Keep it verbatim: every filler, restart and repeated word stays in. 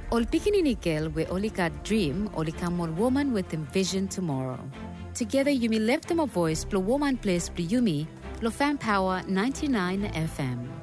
Ol pikini we only got dream, only come one woman with envision tomorrow. Together you may lift them a voice, blow woman place, blow yumi, blow fan power ninety-nine F M.